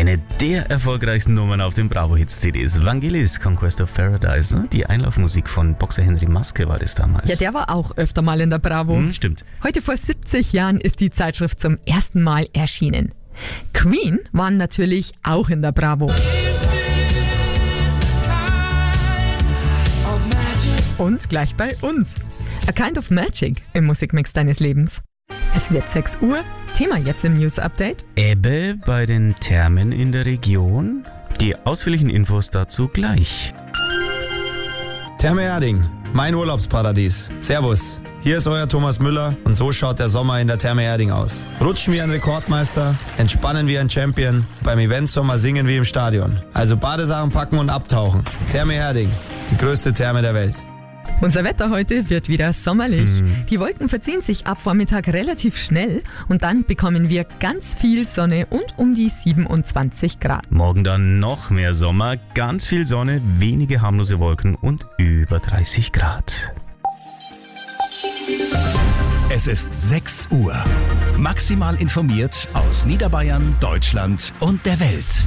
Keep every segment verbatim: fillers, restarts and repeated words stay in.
Eine der erfolgreichsten Nummern auf den Bravo-Hits-C Ds. Vangelis, Conquest of Paradise. Ne? Die Einlaufmusik von Boxer Henry Maske war das damals. Ja, der war auch öfter mal in der Bravo. Hm, stimmt. Heute vor siebzig Jahren ist die Zeitschrift zum ersten Mal erschienen. Queen waren natürlich auch in der Bravo. Und gleich bei uns. A Kind of Magic im Musikmix deines Lebens. Es wird sechs Uhr. Thema jetzt im News Update. Ebbe bei den Thermen in der Region. Die ausführlichen Infos dazu gleich. Therme Erding, mein Urlaubsparadies. Servus, hier ist euer Thomas Müller und so schaut der Sommer in der Therme Erding aus. Rutschen wie ein Rekordmeister, entspannen wie ein Champion, beim Eventsommer singen wie im Stadion. Also Badesachen packen und abtauchen. Therme Erding, die größte Therme der Welt. Unser Wetter heute wird wieder sommerlich. Mhm. Die Wolken verziehen sich ab Vormittag relativ schnell und dann bekommen wir ganz viel Sonne und um die siebenundzwanzig Grad. Morgen dann noch mehr Sommer, ganz viel Sonne, wenige harmlose Wolken und über dreißig Grad. Es ist sechs Uhr. Maximal informiert aus Niederbayern, Deutschland und der Welt.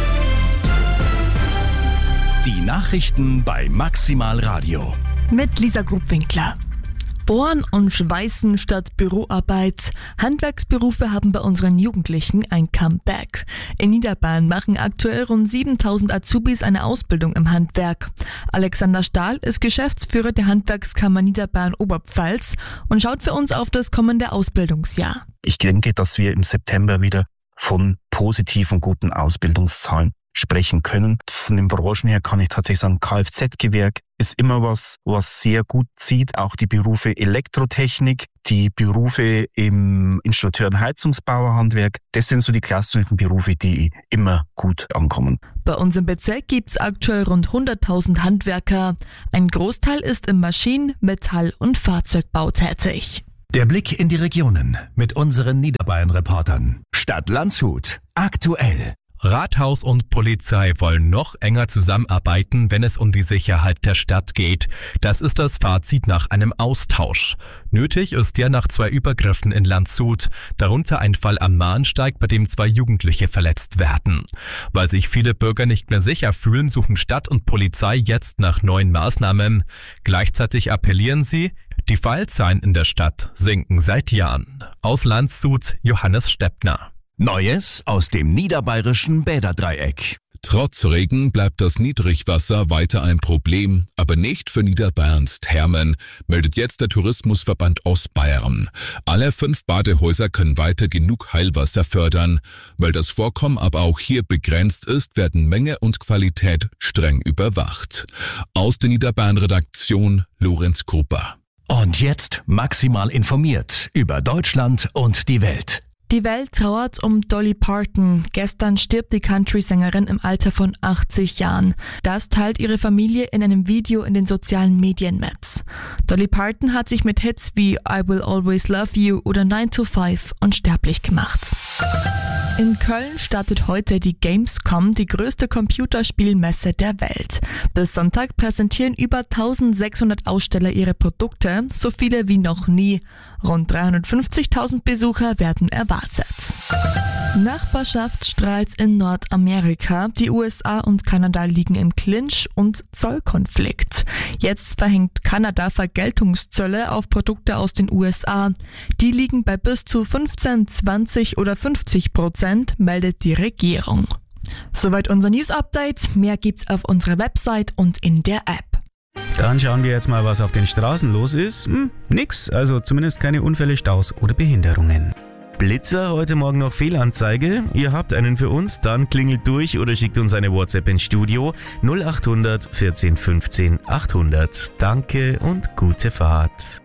Die Nachrichten bei Maximal Radio. Mit Lisa Grubwinkler. Bohren und Schweißen statt Büroarbeit. Handwerksberufe haben bei unseren Jugendlichen ein Comeback. In Niederbayern machen aktuell rund siebentausend Azubis eine Ausbildung im Handwerk. Alexander Stahl ist Geschäftsführer der Handwerkskammer Niederbayern Oberpfalz und schaut für uns auf das kommende Ausbildungsjahr. Ich denke, dass wir im September wieder von positiven, guten Ausbildungszahlen sprechen können. Von den Branchen her kann ich tatsächlich sagen, Kfz-Gewerk ist immer was, was sehr gut zieht. Auch die Berufe Elektrotechnik, die Berufe im Installateur- und Heizungsbauerhandwerk, das sind so die klassischen Berufe, die immer gut ankommen. Bei uns im Bezirk gibt es aktuell rund hunderttausend Handwerker. Ein Großteil ist im Maschinen-, Metall- und Fahrzeugbau tätig. Der Blick in die Regionen mit unseren Niederbayern-Reportern. Stadt Landshut. Aktuell. Rathaus und Polizei wollen noch enger zusammenarbeiten, wenn es um die Sicherheit der Stadt geht. Das ist das Fazit nach einem Austausch. Nötig ist der nach zwei Übergriffen in Landshut, darunter ein Fall am Mahnsteig, bei dem zwei Jugendliche verletzt werden. Weil sich viele Bürger nicht mehr sicher fühlen, suchen Stadt und Polizei jetzt nach neuen Maßnahmen. Gleichzeitig appellieren sie, die Fallzahlen in der Stadt sinken seit Jahren. Aus Landshut, Johannes Steppner. Neues aus dem niederbayerischen Bäderdreieck. Trotz Regen bleibt das Niedrigwasser weiter ein Problem, aber nicht für Niederbayerns Thermen, meldet jetzt der Tourismusverband Ostbayern. Alle fünf Badehäuser können weiter genug Heilwasser fördern. Weil das Vorkommen aber auch hier begrenzt ist, werden Menge und Qualität streng überwacht. Aus der Niederbayern-Redaktion Lorenz Krupper. Und jetzt maximal informiert über Deutschland und die Welt. Die Welt trauert um Dolly Parton. Gestern stirbt die Country-Sängerin im Alter von achtzig Jahren. Das teilt ihre Familie in einem Video in den sozialen Medien mit. Dolly Parton hat sich mit Hits wie I Will Always Love You oder nine to five unsterblich gemacht. In Köln startet heute die Gamescom, die größte Computerspielmesse der Welt. Bis Sonntag präsentieren über eintausendsechshundert Aussteller ihre Produkte, so viele wie noch nie. Rund dreihundertfünfzigtausend Besucher werden erwartet. Nachbarschaftsstreit in Nordamerika. Die U S A und Kanada liegen im Clinch und Zollkonflikt. Jetzt verhängt Kanada Vergeltungszölle auf Produkte aus den U S A. Die liegen bei bis zu fünfzehn, zwanzig oder fünfzig Prozent, meldet die Regierung. Soweit unser News-Update. Mehr gibt's auf unserer Website und in der App. Dann schauen wir jetzt mal, was auf den Straßen los ist. Hm, nix, also zumindest keine Unfälle, Staus oder Behinderungen. Blitzer, heute Morgen noch Fehlanzeige. Ihr habt einen für uns, dann klingelt durch oder schickt uns eine WhatsApp ins Studio null achthundert vierzehn fünfzehn achthundert. Danke und gute Fahrt.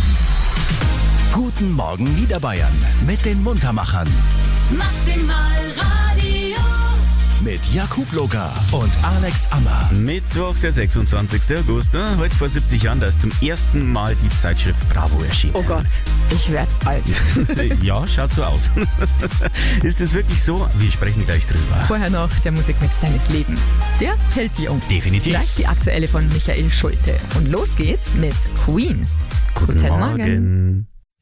Guten Morgen Niederbayern mit den Muntermachern. Maximal Radio. Mit Jakub Loga und Alex Ammer. Mittwoch, der sechsundzwanzigster August. Heute vor siebzig Jahren, da ist zum ersten Mal die Zeitschrift Bravo erschienen. Oh Gott, ich werde alt. Ja, schaut so aus. Ist es wirklich so? Wir sprechen gleich drüber. Vorher noch der Musikmix deines Lebens. Der hält jung. Definitiv. Gleich die aktuelle von Michael Schulte. Und los geht's mit Queen. Guten, Guten Morgen. Morgen.